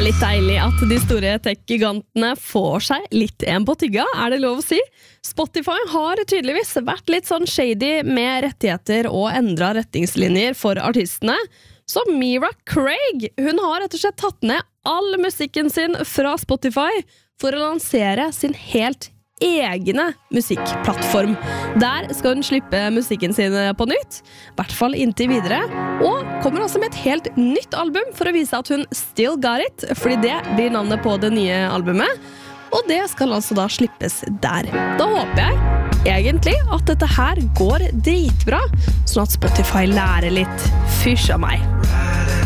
litt deilig at de store tech-gigantene får seg litt en på tygga, det lov å si? Spotify har tydeligvis vært litt sånn shady med rettigheter og endret retningslinjer for artistene. Så Mira Craig, hun har rett og slett tatt ned all musikken sin fra Spotify for å lansere sin helt egne musikkplattform. Der skal hun slippe musikken sin på nytt, I hvert fall inntil videre, og kommer også med et helt nytt album for å vise at hun still got it, fordi det blir navnet på det nye albumet, og det skal altså da slippes der. Da håper jeg egentlig at dette her går dritbra, sånn at Spotify lærer litt. Fysj av meg.